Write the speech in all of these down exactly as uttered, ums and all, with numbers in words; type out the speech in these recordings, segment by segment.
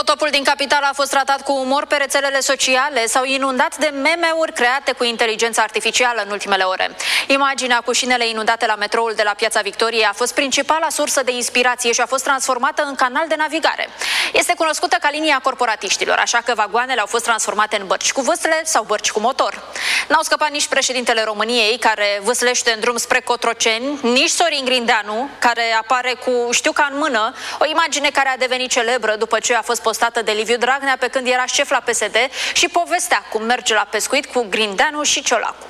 Potopul din capitală a fost tratat cu umor pe rețelele sociale, s-au inundat de meme-uri create cu inteligență artificială în ultimele ore. Imaginea cu șinele inundate la metroul de la Piața Victoriei a fost principala sursă de inspirație și a fost transformată în canal de navigare. Este cunoscută ca linia corporatiștilor, așa că vagoanele au fost transformate în bărci cu vâsle sau bărci cu motor. N-au scăpat nici președintele României, care vâslește în drum spre Cotroceni, nici Sorin Grindeanu, care apare cu știuca în mână, o imagine care a devenit celebră după ce a fost postată de Liviu Dragnea pe când era șef la P S D și povestea cum merge la pescuit cu Grindeanu și Ciolacu.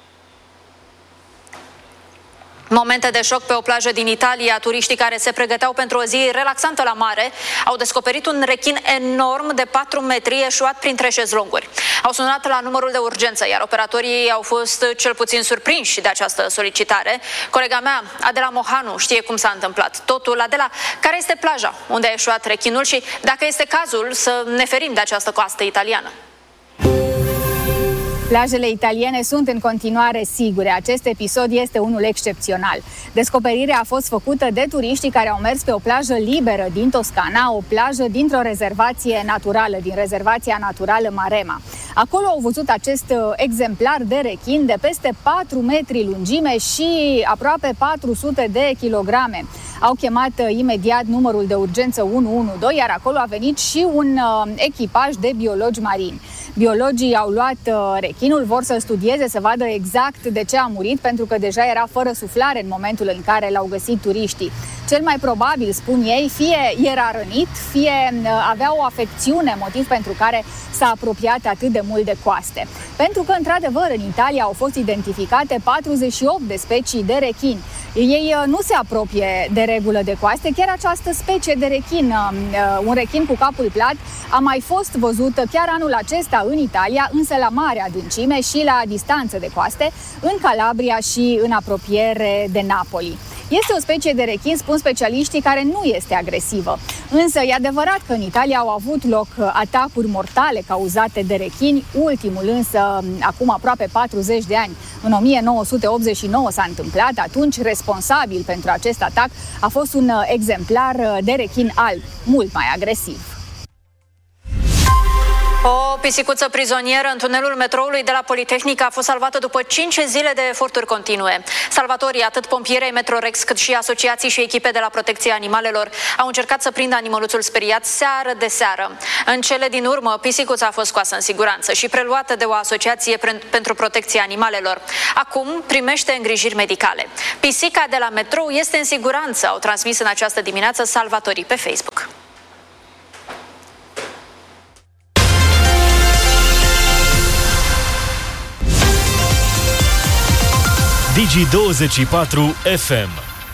Momente de șoc pe o plajă din Italia. Turiștii care se pregăteau pentru o zi relaxantă la mare au descoperit un rechin enorm de patru metri eșuat printre șezlonguri. Au sunat la numărul de urgență, iar operatorii au fost cel puțin surprinși de această solicitare. Colega mea, Adela Mohanu, știe cum s-a întâmplat totul. Adela, care este plaja unde a eșuat rechinul și dacă este cazul să ne ferim de această coastă italiană? Plajele italiene sunt în continuare sigure. Acest episod este unul excepțional. Descoperirea a fost făcută de turiștii care au mers pe o plajă liberă din Toscana, o plajă dintr-o rezervație naturală, din rezervația naturală Marema. Acolo au văzut acest exemplar de rechin de peste patru metri lungime și aproape patru sute de kilograme. Au chemat imediat numărul de urgență unu unu doi, iar acolo a venit și un echipaj de biologi marini. Biologii au luat uh, rechinul, vor să studieze, să vadă exact de ce a murit, pentru că deja era fără suflare în momentul în care l-au găsit turiștii. Cel mai probabil, spun ei, fie era rănit, fie uh, avea o afecțiune, motiv pentru care s-a apropiat atât de mult de coaste. Pentru că, într-adevăr, în Italia au fost identificate patruzeci și opt de specii de rechini. Ei uh, nu se apropie de regulă de coaste, chiar această specie de rechin, uh, un rechin cu capul plat, a mai fost văzută chiar anul acesta în Italia, însă la mare adâncime și la distanță de coaste, în Calabria și în apropiere de Napoli. Este o specie de rechin, spun specialiștii, care nu este agresivă. Însă e adevărat că în Italia au avut loc atacuri mortale cauzate de rechini, ultimul însă acum aproape patruzeci de ani. În o mie nouă sute optzeci și nouă s-a întâmplat, atunci responsabil pentru acest atac a fost un exemplar de rechin alb, mult mai agresiv. O pisicuță prizonieră în tunelul metroului de la Politehnică a fost salvată după cinci zile de eforturi continue. Salvatorii, atât pompierii Metrorex, cât și asociații și echipe de la protecția animalelor, au încercat să prindă animăluțul speriat seară de seară. În cele din urmă, pisicuța a fost scoasă în siguranță și preluată de o asociație pentru protecția animalelor. Acum primește îngrijiri medicale. Pisica de la metrou este în siguranță, au transmis în această dimineață salvatorii pe Facebook. Digi douăzeci și patru F M.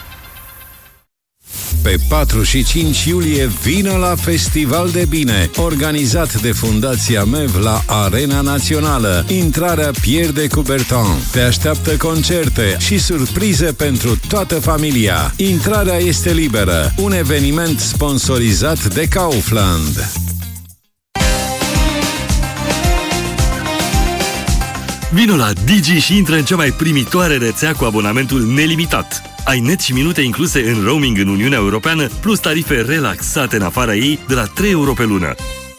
Pe patru și cinci iulie vină la Festival de Bine, organizat de Fundația M E V la Arena Națională. Intrarea Pierre de Coubertin. Te așteaptă concerte și surprize pentru toată familia. Intrarea este liberă. Un eveniment sponsorizat de Kaufland. Vino la Digi și intră în cea mai primitoare rețea cu abonamentul nelimitat. Ai net și minute incluse în roaming în Uniunea Europeană, plus tarife relaxate în afara ei de la trei euro pe lună.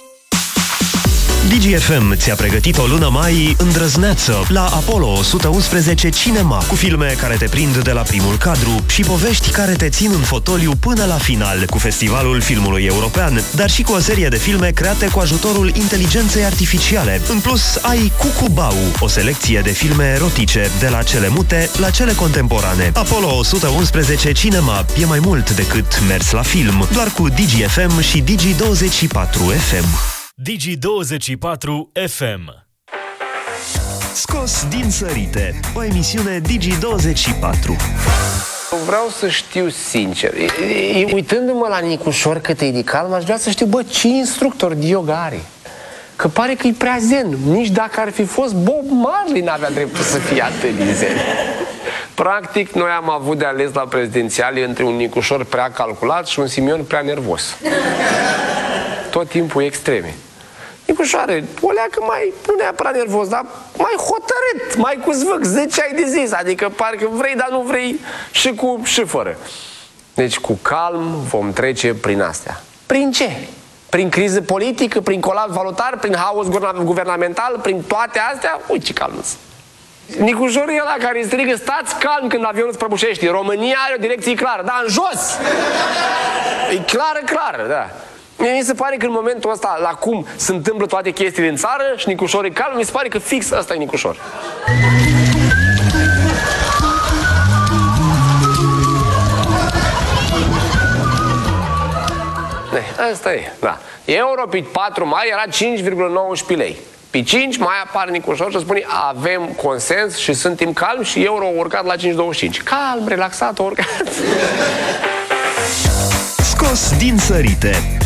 Digi F M ți-a pregătit o lună mai îndrăzneață la Apollo o sută unsprezece Cinema, cu filme care te prind de la primul cadru și povești care te țin în fotoliu până la final, cu Festivalul Filmului European, dar și cu o serie de filme create cu ajutorul inteligenței artificiale. În plus, ai Cucubau, o selecție de filme erotice, de la cele mute la cele contemporane. Apollo o sută unsprezece Cinema e mai mult decât mers la film, doar cu Digi F M și Digi douăzeci și patru F M. Digi douăzeci și patru F M. Scos din sărite, o emisiune Digi douăzeci și patru. Vreau să știu sincer, uitându-mă la Nicușor cât e de calm, aș vrea să știu, bă, ce instructor de yoga are? Că pare că e prea zen. Nici dacă ar fi fost Bob Marley n-avea dreptul să fie atât de zen. Practic, noi am avut de ales la prezidențiale între un Nicușor prea calculat și un Simion prea nervos. Tot timpul extreme. Nicușoare, o leacă mai, nu neapărat nervos, dar mai hotărât, mai cu zvâc, zece ai de zis, adică parcă vrei, dar nu vrei, și cu și fără. Deci cu calm vom trece prin astea. Prin ce? Prin criză politică, prin colaps valutar, prin haos guvernamental, prin toate astea, uite ce calm. Nicușor e ăla care strigă, stați calm când avionul îți prăbușește. România are o direcție clară, da, în jos! E clară, clară, da. Mie mi se pare că în momentul ăsta, la cum se întâmplă toate chestiile în țară și Nicușor e calm, mi se pare că fix ăsta e Nicușor. Asta e, da. Euro pe patru mai era cinci virgulă nouăsprezece lei. Pe cinci mai apare Nicușor și spune avem consens și suntem calmi și euro a urcat la cinci virgulă douăzeci și cinci. Calm, relaxat, a urcat. Scos din sărite.